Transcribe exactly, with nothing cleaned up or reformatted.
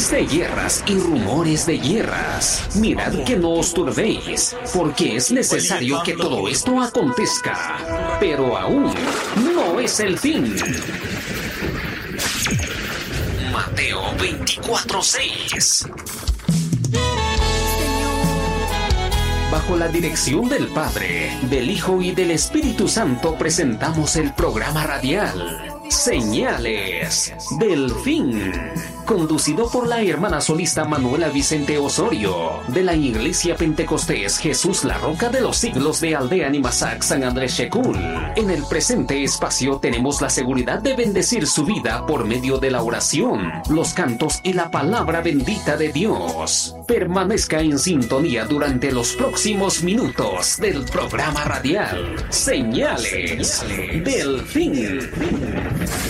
Oiréis de guerras y rumores de guerras. Mirad que no os turbéis, porque es necesario que todo esto acontezca. Pero aún no es el fin. Mateo veinticuatro seis. Bajo la dirección del Padre, del Hijo y del Espíritu Santo presentamos el programa radial Señales del Fin, conducido por la hermana solista Manuela Vicente Osorio, de la Iglesia Pentecostés Jesús la Roca de los Siglos de Aldea Nimasac San Andrés Xecul. En el presente espacio tenemos la seguridad de bendecir su vida por medio de la oración, los cantos y la palabra bendita de Dios. Permanezca en sintonía durante los próximos minutos del programa radial Señales del Fin.